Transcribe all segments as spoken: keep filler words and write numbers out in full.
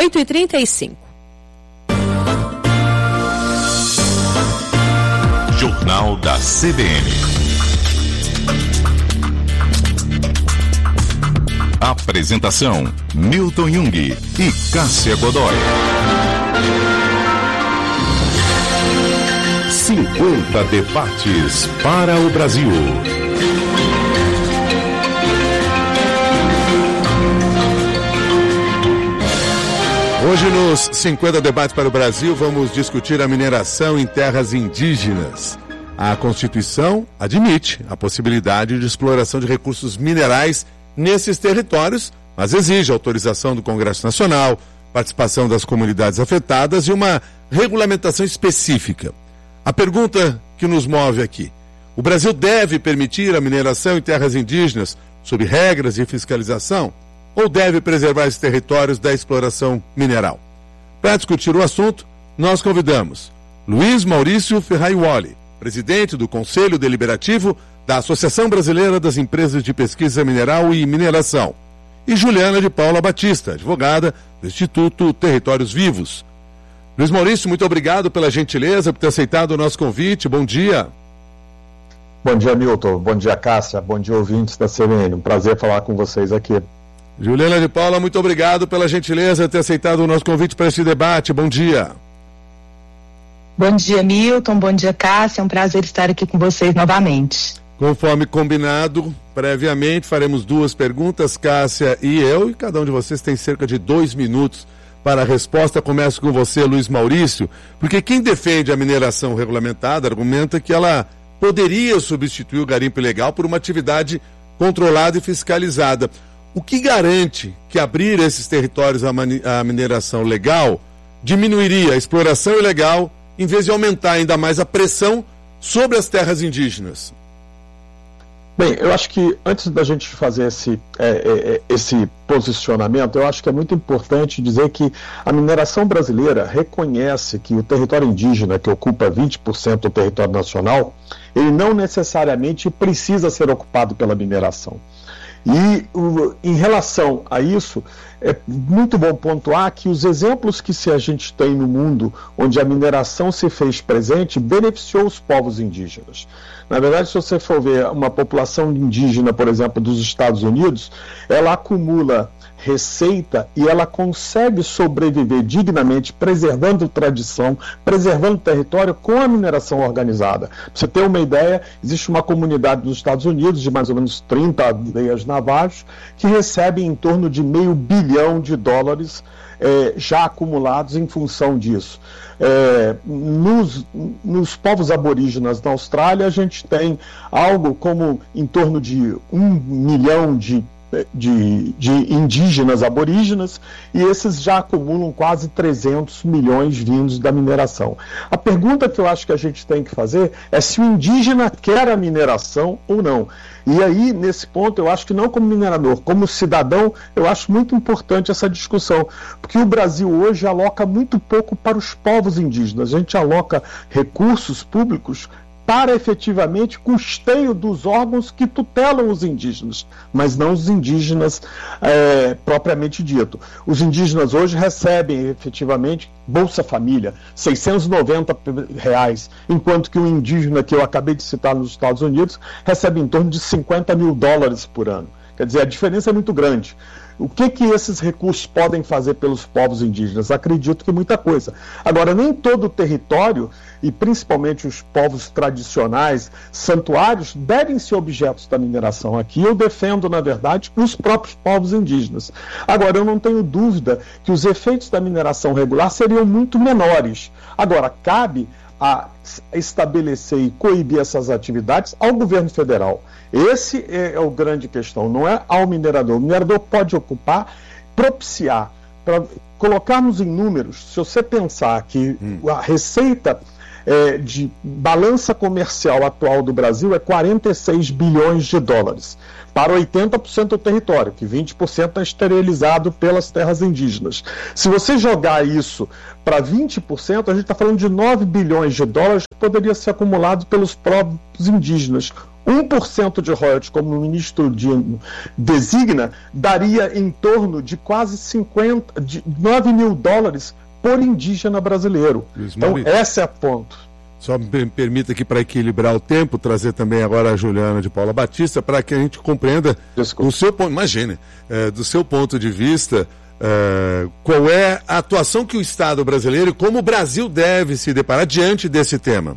oito e trinta e cinco. Jornal da C B N. Apresentação: Milton Jung e Cássia Godoy. cinquenta debates para o Brasil. Hoje nos cinquenta debates para o Brasil vamos discutir a mineração em terras indígenas. A Constituição admite a possibilidade de exploração de recursos minerais nesses territórios, mas exige autorização do Congresso Nacional, participação das comunidades afetadas e uma regulamentação específica. A pergunta que nos move aqui: o Brasil deve permitir a mineração em terras indígenas sob regras de fiscalização ou deve preservar esses territórios da exploração mineral? Para discutir o assunto, nós convidamos Luiz Maurício Ferraiuoli, presidente do Conselho Deliberativo da Associação Brasileira das Empresas de Pesquisa Mineral e Mineração, e Juliana de Paula Batista, advogada do Instituto Territórios Vivos. Luiz Maurício, muito obrigado pela gentileza, por ter aceitado o nosso convite. Bom dia. Bom dia, Milton. Bom dia, Cássia. Bom dia, ouvintes da C B N. Um prazer falar com vocês aqui. Juliana de Paula, muito obrigado pela gentileza de ter aceitado o nosso convite para este debate. Bom dia. Bom dia, Milton. Bom dia, Cássia. É um prazer estar aqui com vocês novamente. Conforme combinado previamente, faremos duas perguntas, Cássia e eu, e cada um de vocês tem cerca de dois minutos para a resposta. Começo com você, Luiz Maurício, porque quem defende a mineração regulamentada argumenta que ela poderia substituir o garimpo ilegal por uma atividade controlada e fiscalizada. O que garante que abrir esses territórios à mineração legal diminuiria a exploração ilegal, em vez de aumentar ainda mais a pressão sobre as terras indígenas? Bem, eu acho que antes da gente fazer esse, é, é, esse posicionamento, eu acho que é muito importante dizer que a mineração brasileira reconhece que o território indígena, que ocupa vinte por cento do território nacional, ele não necessariamente precisa ser ocupado pela mineração. E o, em relação a isso, é muito bom pontuar que os exemplos que se a gente tem no mundo onde a mineração se fez presente beneficiou os povos indígenas. Na verdade, se você for ver uma população indígena, por exemplo, dos Estados Unidos, ela acumula receita e ela consegue sobreviver dignamente, preservando tradição, preservando território com a mineração organizada. Para você ter uma ideia, existe uma comunidade nos Estados Unidos de mais ou menos trinta aldeias navajos que recebem em torno de meio bilhão de dólares eh, já acumulados em função disso. É, nos, nos povos aborígenas da Austrália, a gente tem algo como em torno de um milhão de De, de indígenas aborígenas, e esses já acumulam quase trezentos milhões vindos da mineração. A pergunta que eu acho que a gente tem que fazer é se o indígena quer a mineração ou não. E aí, nesse ponto, eu acho que não como minerador, como cidadão, eu acho muito importante essa discussão, porque o Brasil hoje aloca muito pouco para os povos indígenas. A gente aloca recursos públicos para efetivamente custeio dos órgãos que tutelam os indígenas, mas não os indígenas é, propriamente dito. Os indígenas hoje recebem efetivamente Bolsa Família, seiscentos e noventa reais, enquanto que o indígena que eu acabei de citar nos Estados Unidos recebe em torno de cinquenta mil dólares por ano. Quer dizer, a diferença é muito grande. O que que esses recursos podem fazer pelos povos indígenas? Acredito que muita coisa. Agora, nem todo o território, e principalmente os povos tradicionais, santuários, devem ser objetos da mineração. Aqui eu defendo, na verdade, os próprios povos indígenas. Agora, eu não tenho dúvida que os efeitos da mineração regular seriam muito menores. Agora, cabe a estabelecer e coibir essas atividades ao governo federal. Esse é, é o grande questão, não é ao minerador. O minerador pode ocupar, propiciar, para colocarmos em números. Se você pensar que hum. a receita é, de balança comercial atual do Brasil é quarenta e seis bilhões de dólares, para oitenta por cento do território, que vinte por cento é esterilizado pelas terras indígenas. Se você jogar isso para vinte por cento, a gente está falando de nove bilhões de dólares que poderia ser acumulado pelos próprios indígenas. um por cento de royalties, como o ministro Dino designa, daria em torno de quase cinquenta, de nove mil dólares por indígena brasileiro. Luiz Então, Maurício, essa é a ponto. só me permita aqui, para equilibrar o tempo, trazer também agora a Juliana de Paula Batista, para que a gente compreenda Desculpa. o seu ponto, imagine, é, do seu ponto de vista, é, qual é a atuação que o Estado brasileiro e como o Brasil deve se deparar diante desse tema.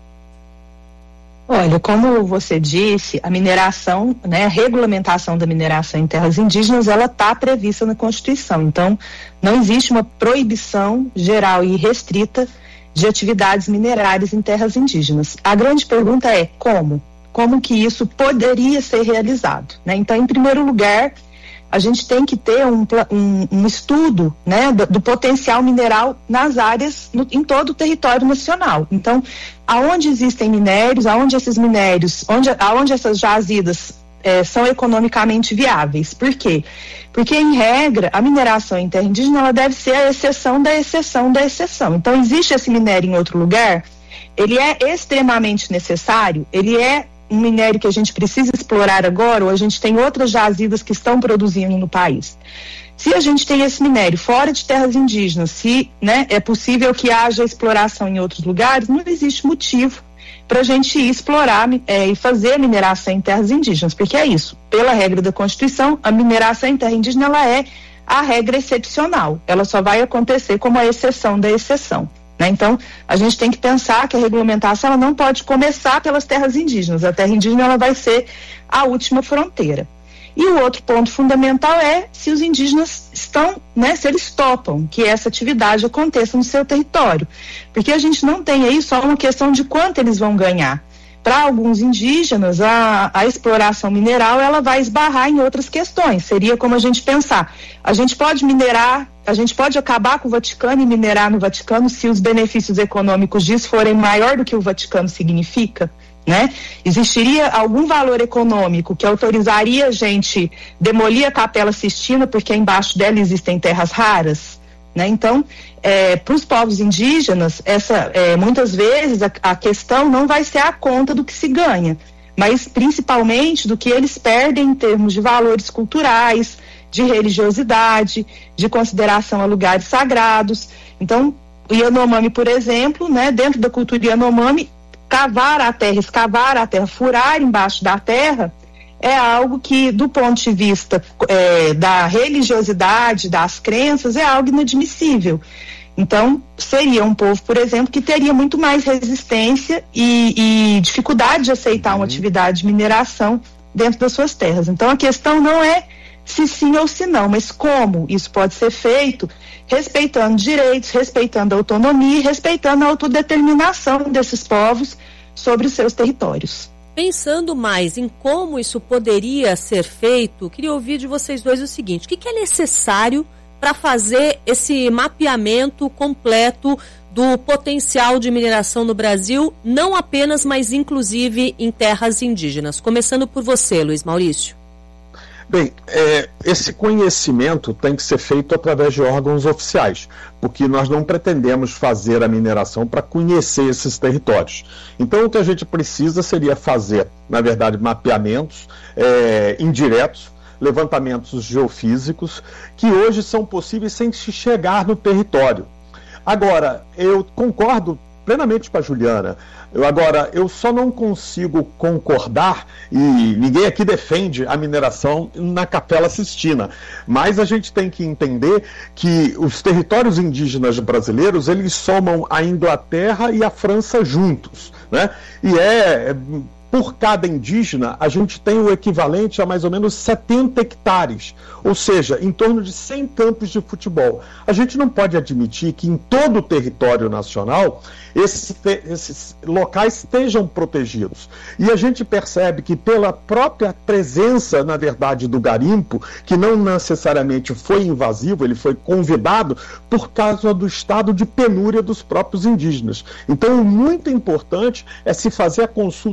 Olha, como você disse, a mineração, né, a regulamentação da mineração em terras indígenas, ela está prevista na Constituição. Então, não existe uma proibição geral e restrita de atividades minerárias em terras indígenas. A grande pergunta é como? Como que isso poderia ser realizado, né? Então, em primeiro lugar, a gente tem que ter um, um, um estudo, né, do, do potencial mineral nas áreas, no, em todo o território nacional. Então, aonde existem minérios, aonde esses minérios, onde, aonde essas jazidas é, são economicamente viáveis. Por quê? Porque, em regra, a mineração em terra indígena ela deve ser a exceção da exceção da exceção. Então, existe esse minério em outro lugar, ele é extremamente necessário, ele é um minério que a gente precisa explorar agora, ou a gente tem outras jazidas que estão produzindo no país. Se a gente tem esse minério fora de terras indígenas, se, né, é possível que haja exploração em outros lugares, não existe motivo para a gente ir explorar é, e fazer a mineração em terras indígenas, porque é isso, pela regra da Constituição, a mineração em terra indígena ela é a regra excepcional, ela só vai acontecer como a exceção da exceção. Né? Então, a gente tem que pensar que a regulamentação ela não pode começar pelas terras indígenas. A terra indígena ela vai ser a última fronteira. E o outro ponto fundamental é se os indígenas estão, né, se eles topam que essa atividade aconteça no seu território. Porque a gente não tem aí só uma questão de quanto eles vão ganhar. Para alguns indígenas, a, a exploração mineral ela vai esbarrar em outras questões. Seria como a gente pensar, a gente pode minerar, a gente pode acabar com o Vaticano e minerar no Vaticano se os benefícios econômicos disso forem maior do que o Vaticano significa, né? Existiria algum valor econômico que autorizaria a gente demolir a Capela Sistina porque embaixo dela existem terras raras? Né? Então, é, para os povos indígenas, essa, é, muitas vezes a, a questão não vai ser a conta do que se ganha, mas principalmente do que eles perdem em termos de valores culturais, de religiosidade, de consideração a lugares sagrados. Então, o Yanomami, por exemplo, né, dentro da cultura Yanomami, cavar a terra, escavar a terra, furar embaixo da terra, é algo que, do ponto de vista é, da religiosidade, das crenças, é algo inadmissível. Então, seria um povo, por exemplo, que teria muito mais resistência e, e dificuldade de aceitar uhum. uma atividade de mineração dentro das suas terras. Então, a questão não é se sim ou se não, mas como isso pode ser feito, respeitando direitos, respeitando a autonomia e respeitando a autodeterminação desses povos sobre os seus territórios. Pensando mais em como isso poderia ser feito, queria ouvir de vocês dois o seguinte: o que, que é necessário para fazer esse mapeamento completo do potencial de mineração no Brasil, não apenas, mas inclusive em terras indígenas? Começando por você, Luiz Maurício. Bem, é, esse conhecimento tem que ser feito através de órgãos oficiais, porque nós não pretendemos fazer a mineração para conhecer esses territórios. Então, o que a gente precisa seria fazer, na verdade, mapeamentos é, indiretos, levantamentos geofísicos, que hoje são possíveis sem se chegar no território. Agora, eu concordo plenamente com a Juliana. Eu, agora, eu só não consigo concordar, e ninguém aqui defende a mineração na Capela Sistina, mas a gente tem que entender que os territórios indígenas brasileiros, eles somam a Inglaterra e a França juntos, né? E é... por cada indígena, a gente tem o equivalente a mais ou menos setenta hectares, ou seja, em torno de cem campos de futebol. A gente não pode admitir que em todo o território nacional esses, esses locais estejam protegidos. E a gente percebe que pela própria presença, na verdade, do garimpo, que não necessariamente foi invasivo, ele foi convidado por causa do estado de penúria dos próprios indígenas. Então, o muito importante é se fazer a consulta plena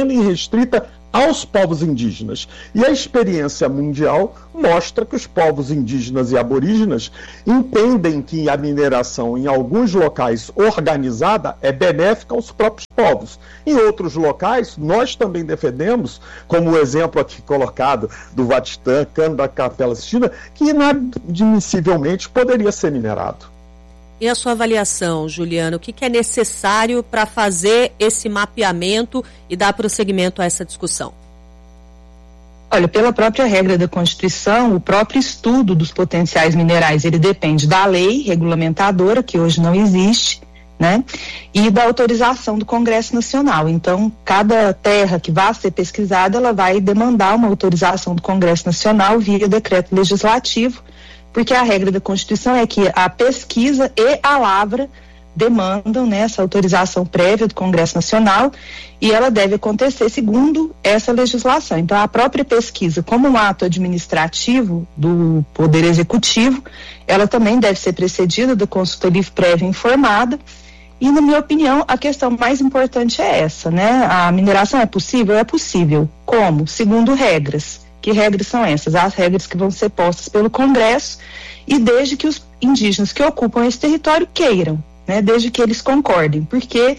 pequena e restrita aos povos indígenas. E a experiência mundial mostra que os povos indígenas e aborígenas entendem que a mineração em alguns locais organizada é benéfica aos próprios povos. Em outros locais, nós também defendemos, como o exemplo aqui colocado do Vaticano, cano da Capela Sistina, que inadmissivelmente poderia ser minerado. E a sua avaliação, Juliana, o que, que é necessário para fazer esse mapeamento e dar prosseguimento a essa discussão? Olha, pela própria regra da Constituição, o próprio estudo dos potenciais minerais, ele depende da lei regulamentadora, que hoje não existe, né? E da autorização do Congresso Nacional. Então, cada terra que vá ser pesquisada, ela vai demandar uma autorização do Congresso Nacional via decreto legislativo, porque a regra da Constituição é que a pesquisa e a lavra demandam, né, essa autorização prévia do Congresso Nacional, e ela deve acontecer segundo essa legislação. Então, a própria pesquisa, como um ato administrativo do Poder Executivo, ela também deve ser precedida da consulta livre prévia informada. E, na minha opinião, a questão mais importante é essa, né? A mineração é possível? É possível. Como? Segundo regras. Que regras são essas? As regras que vão ser postas pelo Congresso, e desde que os indígenas que ocupam esse território queiram, né? Desde que eles concordem, porque,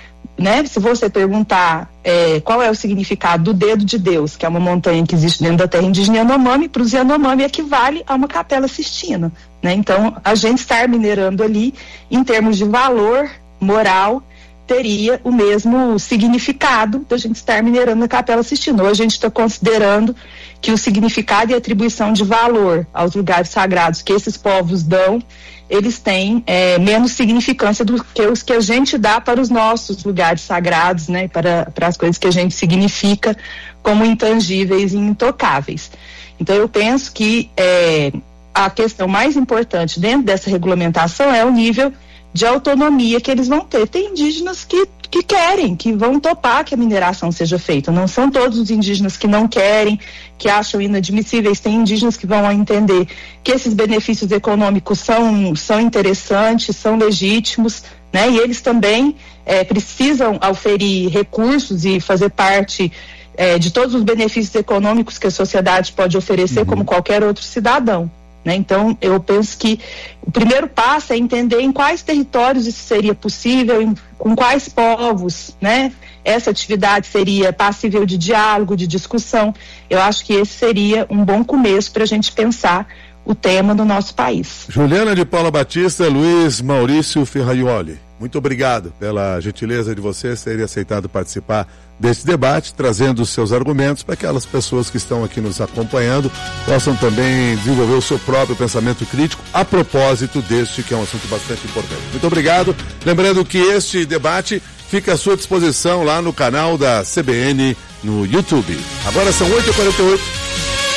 né, se você perguntar é, qual é o significado do dedo de Deus, que é uma montanha que existe dentro da terra indígena Yanomami, para os Yanomami equivale a uma Capela Sistina, né? Então, a gente estar minerando ali, em termos de valor moral, teria o mesmo significado da gente estar minerando na Capela Sistina. Hoje a gente está considerando que o significado e atribuição de valor aos lugares sagrados que esses povos dão, eles têm é, menos significância do que os que a gente dá para os nossos lugares sagrados, né, para, para as coisas que a gente significa como intangíveis e intocáveis. Então eu penso que é, a questão mais importante dentro dessa regulamentação é o nível de autonomia que eles vão ter. Tem indígenas que, que querem, que vão topar que a mineração seja feita. Não são todos os indígenas que não querem, que acham inadmissíveis. Tem indígenas que vão entender que esses benefícios econômicos são, são interessantes, são legítimos, né? E eles também é, precisam oferir recursos e fazer parte é, de todos os benefícios econômicos que a sociedade pode oferecer, uhum, como qualquer outro cidadão. Né? Então, eu penso que o primeiro passo é entender em quais territórios isso seria possível, em, com quais povos, né, essa atividade seria passível de diálogo, de discussão. Eu acho que esse seria um bom começo para a gente pensar o tema do nosso país. Juliana de Paula Batista, Luiz Maurício Ferraioli, muito obrigado pela gentileza de vocês terem aceitado participar desse debate, trazendo os seus argumentos para que aquelas pessoas que estão aqui nos acompanhando possam também desenvolver o seu próprio pensamento crítico a propósito deste, que é um assunto bastante importante. Muito obrigado. Lembrando que este debate fica à sua disposição lá no canal da C B N no YouTube. Agora são oito e quarenta e oito.